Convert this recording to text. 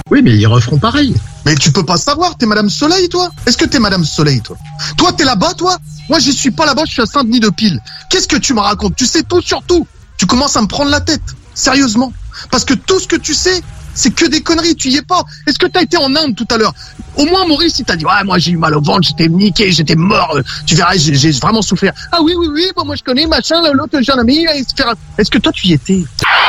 Oui, mais ils referont pareil. Mais tu peux pas savoir, t'es Madame Soleil, toi? Est-ce que t'es Madame Soleil, toi? Toi, t'es là-bas, toi? Moi, j'y suis pas là-bas, je suis à Saint-Denis de Pile. Qu'est-ce que tu me racontes? Tu sais tout sur tout. Tu commences à me prendre la tête. Sérieusement. Parce que tout ce que tu sais, c'est que des conneries, tu y es pas. Est-ce que t'as été en Inde tout à l'heure? Au moins, Maurice, il t'a dit, ouais, moi, j'ai eu mal au ventre, j'étais niqué, j'étais mort, tu verras, j'ai vraiment souffert. Ah oui, bon, moi, je connais, machin, l'autre, j'ai un ami, est-ce que toi, tu y étais?